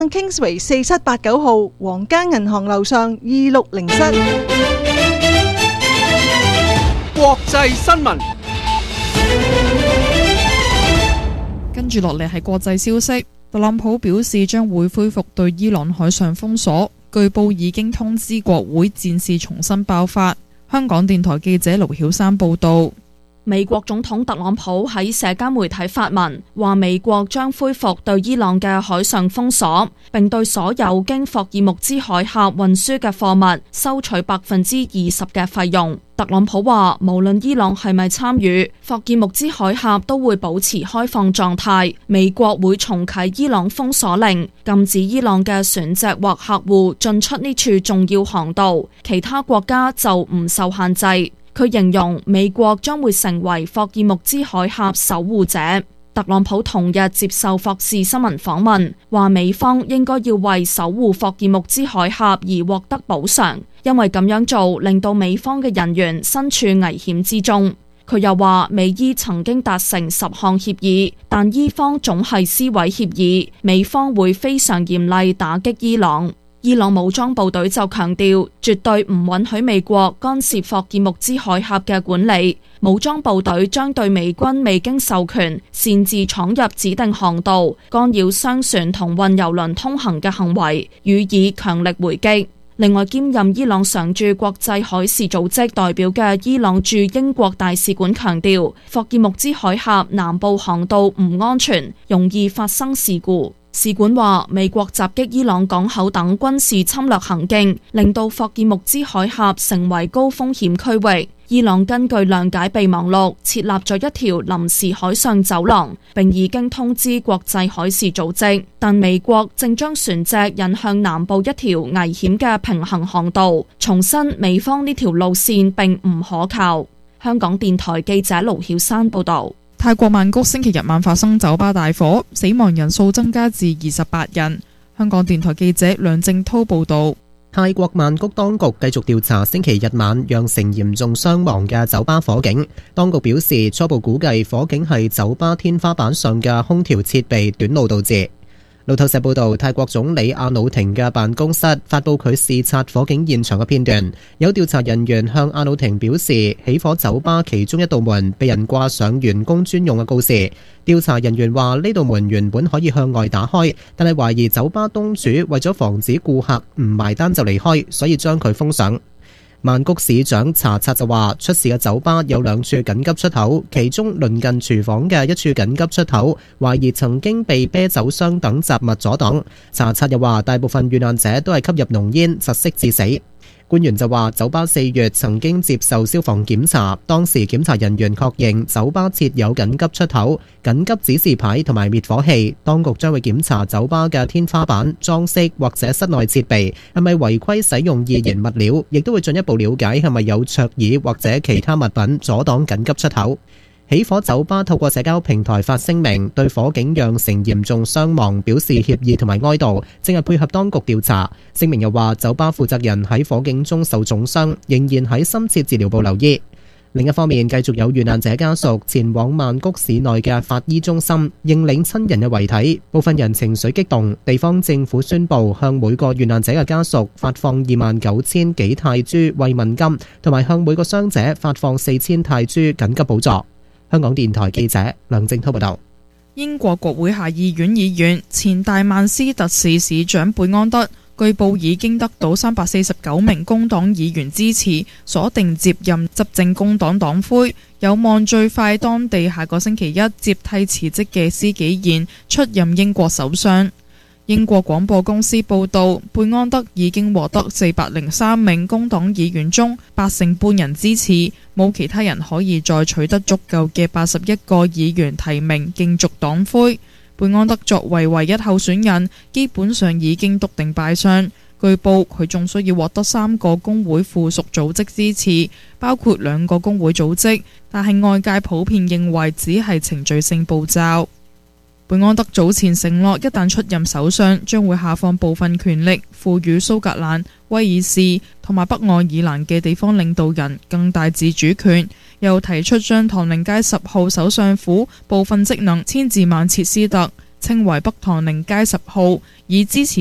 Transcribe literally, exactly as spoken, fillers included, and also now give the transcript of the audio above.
Kingsway 四七八九號皇家銀行樓上二六零室。 國際新聞， 跟住落嚟係國際消息。特朗普表示將會恢復對伊朗海上封鎖，據報已經通知國會戰事重新爆發。香港電台記者盧曉珊報道。 美國總統特朗普喺社交媒體發文，話美國將恢復對伊朗嘅海上封鎖，並對所有經霍爾木茲海峽運輸嘅貨物收取百分之二十嘅費用。特朗普話，無論伊朗係咪參與，霍爾木茲海峽都會保持開放狀態。美國會重啟伊朗封鎖令，禁止伊朗嘅船隻或客戶進出呢處重要航道，其他國家就唔受限制。佢形容美國將會成為霍爾木茲海峽守護者。特朗普同日接受霍士新聞訪問，話美方應該要為守護霍爾木茲海峽而獲得補償，因為咁樣做令到美方嘅人員身處危險之中。佢又話美伊曾經達成十項協議，但伊方總係撕毀協議，美方會非常嚴厲打擊伊朗。伊朗武裝部隊就強調，絕對唔允許美國干涉霍爾木茲海峽嘅管理。武裝部隊將對美軍未經授權擅自闖入指定航道、干擾商船同運油輪通行嘅行為予以強力回擊。另外，兼任伊朗常駐國際海事組織代表嘅伊朗駐英國大使館強調，霍爾木茲海峽南部航道唔安全，容易發生事故。使館話，美國襲擊伊朗港口等軍事侵略行徑，令到霍爾木茲海峽成為高風險區域。伊朗根據諒解備忘錄設立咗一條臨時海上走廊，並已經通知國際海事組織，但美國正將船隻引向南部一條危險嘅平行航道，重申美方呢條路線並唔可靠。香港電台記者盧曉珊報道。 泰國曼谷星期日晚發生酒吧大火，死亡人數增加至二十八人。香港電台記者梁正濤報道。 泰國曼谷當局繼續調查星期日晚釀成嚴重傷亡嘅酒吧火警。當局表示，初步估計火警係酒吧天花板上嘅空調設備短路導致。路透社報道，泰國總理阿努廷嘅辦公室發佈佢視察火警現場嘅片段。有調查人員向阿努廷表示，起火酒吧其中一道門被人掛上員工專用嘅告示。調查人員話，呢道門原本可以向外打開，但係懷疑酒吧東主為咗防止顧客唔埋單就離開，所以將佢封上。曼谷市長查察就話，出事嘅酒吧有兩處緊急出口，其中鄰近廚房嘅一處緊急出口，懷疑曾經被啤酒箱等雜物阻擋。查察又話，大部分遇難者都係吸入濃煙窒息致死。官員就話，酒吧四月曾經接受消防檢查，當時檢查人員確認酒吧設有緊急出口、緊急指示牌同埋滅火器。當局將會檢查酒吧嘅天花板、裝飾或者室內設備係咪違規使用易燃物料，亦都會進一步了解係咪有桌椅或者其他物品阻擋緊急出口。起火酒吧透過社交平台發聲明，對火警釀成嚴重傷亡表示歉意同埋哀悼，正係配合當局調查。聲明又話，酒吧負責人喺火警中受重傷，仍然喺深切治療部留醫。另一方面，繼續有遇難者家屬前往曼谷市內嘅法醫中心認領親人嘅遺體，部分人情緒激動。地方政府宣布向每個遇難者嘅家屬發放二萬九千幾泰銖慰問金，同埋向每個傷者發放四千泰銖緊急補助。香港電台記者梁正濤報道。 英國國會下議院議員前大曼斯特市市長貝安德，據報已經得到三百四十九名工黨議員支持，鎖定接任執政工黨黨魁，有望最快當地下個星期一接替辭職嘅施紀賢出任英國首相。英國廣播公司報道，貝安德已經獲得四百零三名工黨議員中八成半人支持，冇其他人可以再取得足夠嘅八十一個議員提名競逐黨魁。貝安德作為唯一候選人，基本上已經篤定敗相。據報佢仲需要獲得三個工會附屬組織支持，包括兩個工會組織，但係外界普遍認為只係程序性步驟。貝安德早前承諾，一旦出任首相，將會下放部分權力，賦予蘇格蘭、威爾士同埋北愛爾蘭嘅地方領導人更大自主權，又提出將唐寧街十號首相府部分職能遷至曼徹斯特。 稱為北唐寧街十號，以支持